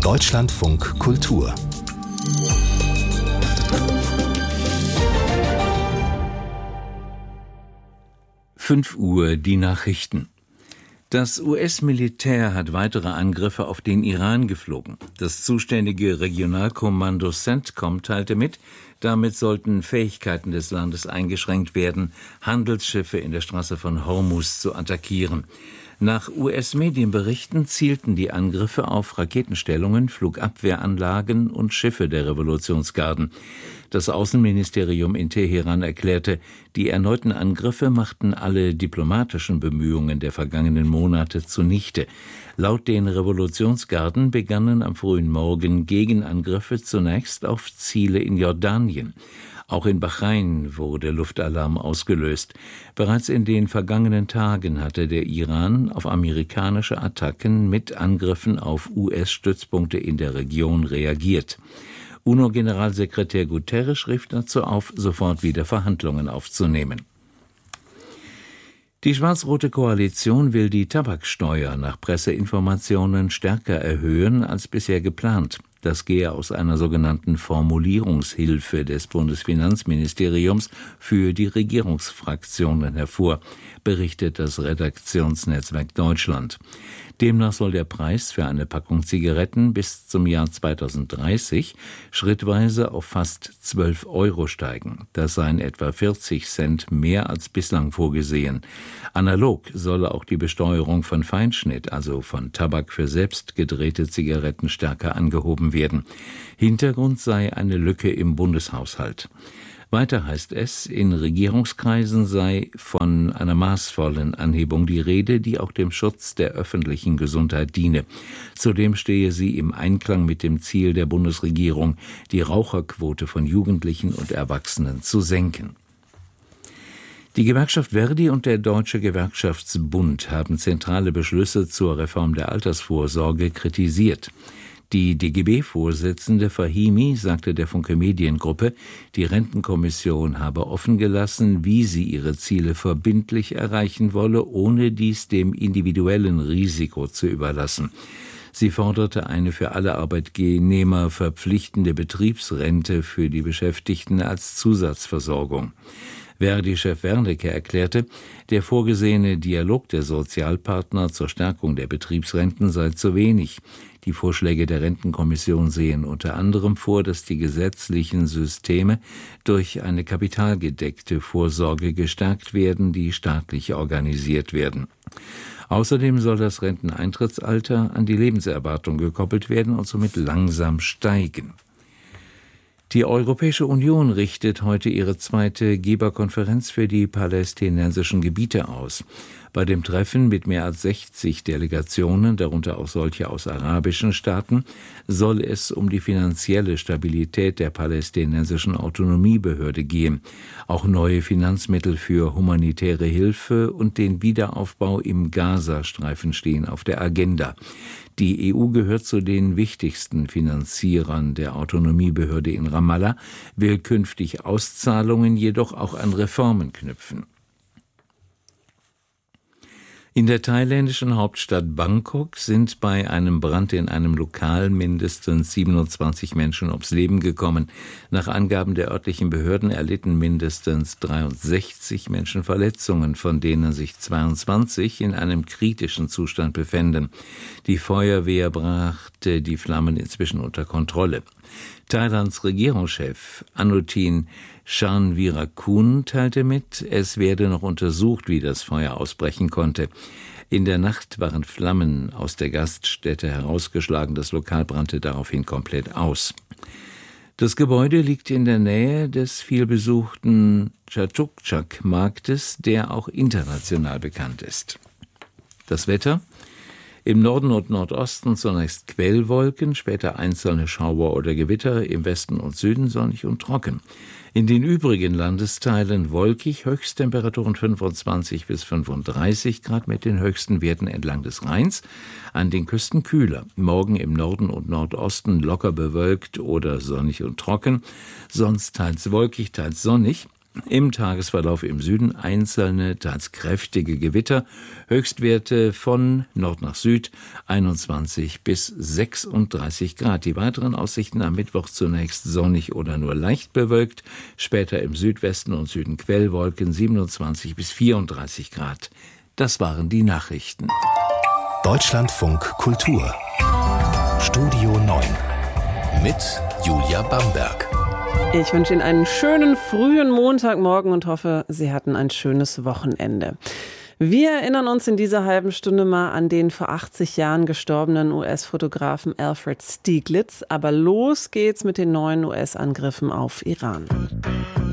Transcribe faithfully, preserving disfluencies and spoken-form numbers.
Deutschlandfunk Kultur. fünf Uhr, die Nachrichten. Das U S-Militär hat weitere Angriffe auf den Iran geflogen. Das zuständige Regionalkommando CENTCOM teilte mit, damit sollten Fähigkeiten des Landes eingeschränkt werden, Handelsschiffe in der Straße von Hormuz zu attackieren. Nach U S-Medienberichten zielten die Angriffe auf Raketenstellungen, Flugabwehranlagen und Schiffe der Revolutionsgarden. Das Außenministerium in Teheran erklärte, die erneuten Angriffe machten alle diplomatischen Bemühungen der vergangenen Monate zunichte. Laut den Revolutionsgarden begannen am frühen Morgen Gegenangriffe zunächst auf Ziele in Jordanien. Auch in Bahrain wurde Luftalarm ausgelöst. Bereits in den vergangenen Tagen hatte der Iran auf amerikanische Attacken mit Angriffen auf U S-Stützpunkte in der Region reagiert. UNO-Generalsekretär Guterres rief dazu auf, sofort wieder Verhandlungen aufzunehmen. Die schwarz-rote Koalition will die Tabaksteuer nach Presseinformationen stärker erhöhen als bisher geplant. Das gehe aus einer sogenannten Formulierungshilfe des Bundesfinanzministeriums für die Regierungsfraktionen hervor, berichtet das Redaktionsnetzwerk Deutschland. Demnach soll der Preis für eine Packung Zigaretten bis zum Jahr zweitausenddreißig schrittweise auf fast zwölf Euro steigen. Das seien etwa vierzig Cent mehr als bislang vorgesehen. Analog solle auch die Besteuerung von Feinschnitt, also von Tabak für selbst gedrehte Zigaretten, stärker angehoben werden. Hintergrund sei eine Lücke im Bundeshaushalt. Weiter heißt es, in Regierungskreisen sei von einer maßvollen Anhebung die Rede, die auch dem Schutz der öffentlichen Gesundheit diene. Zudem stehe sie im Einklang mit dem Ziel der Bundesregierung, die Raucherquote von Jugendlichen und Erwachsenen zu senken. Die Gewerkschaft Verdi und der Deutsche Gewerkschaftsbund haben zentrale Beschlüsse zur Reform der Altersvorsorge kritisiert. Die D G B-Vorsitzende Fahimi sagte der Funke Mediengruppe, die Rentenkommission habe offen gelassen, wie sie ihre Ziele verbindlich erreichen wolle, ohne dies dem individuellen Risiko zu überlassen. Sie forderte eine für alle Arbeitnehmer verpflichtende Betriebsrente für die Beschäftigten als Zusatzversorgung. Verdi-Chef Wernicke erklärte, der vorgesehene Dialog der Sozialpartner zur Stärkung der Betriebsrenten sei zu wenig. Die Vorschläge der Rentenkommission sehen unter anderem vor, dass die gesetzlichen Systeme durch eine kapitalgedeckte Vorsorge gestärkt werden, die staatlich organisiert werden. Außerdem soll das Renteneintrittsalter an die Lebenserwartung gekoppelt werden und somit langsam steigen. Die Europäische Union richtet heute ihre zweite Geberkonferenz für die palästinensischen Gebiete aus. Bei dem Treffen mit mehr als sechzig Delegationen, darunter auch solche aus arabischen Staaten, soll es um die finanzielle Stabilität der palästinensischen Autonomiebehörde gehen. Auch neue Finanzmittel für humanitäre Hilfe und den Wiederaufbau im Gazastreifen stehen auf der Agenda. Die E U gehört zu den wichtigsten Finanzierern der Autonomiebehörde in Ramallah, will künftig Auszahlungen jedoch auch an Reformen knüpfen. In der thailändischen Hauptstadt Bangkok sind bei einem Brand in einem Lokal mindestens siebenundzwanzig Menschen ums Leben gekommen. Nach Angaben der örtlichen Behörden erlitten mindestens dreiundsechzig Menschen Verletzungen, von denen sich zweiundzwanzig in einem kritischen Zustand befänden. Die Feuerwehr brachte die Flammen inzwischen unter Kontrolle. Thailands Regierungschef Anutin Charnvirakul teilte mit, es werde noch untersucht, wie das Feuer ausbrechen konnte. In der Nacht waren Flammen aus der Gaststätte herausgeschlagen, das Lokal brannte daraufhin komplett aus. Das Gebäude liegt in der Nähe des vielbesuchten Chatuchak-Marktes, der auch international bekannt ist. Das Wetter? Im Norden und Nordosten zunächst Quellwolken, später einzelne Schauer oder Gewitter, im Westen und Süden sonnig und trocken. In den übrigen Landesteilen wolkig, Höchsttemperaturen fünfundzwanzig bis fünfunddreißig Grad mit den höchsten Werten entlang des Rheins, an den Küsten kühler. Morgen im Norden und Nordosten locker bewölkt oder sonnig und trocken, sonst teils wolkig, teils sonnig. Im Tagesverlauf im Süden einzelne, teils kräftige Gewitter. Höchstwerte von Nord nach Süd einundzwanzig bis sechsunddreißig Grad. Die weiteren Aussichten am Mittwoch zunächst sonnig oder nur leicht bewölkt. Später im Südwesten und Süden Quellwolken siebenundzwanzig bis vierunddreißig Grad. Das waren die Nachrichten. Deutschlandfunk Kultur. Studio neun mit Julia Bamberg. Ich wünsche Ihnen einen schönen frühen Montagmorgen und hoffe, Sie hatten ein schönes Wochenende. Wir erinnern uns in dieser halben Stunde mal an den vor achtzig Jahren gestorbenen U S-Fotografen Alfred Stieglitz. Aber los geht's mit den neuen U S-Angriffen auf Iran.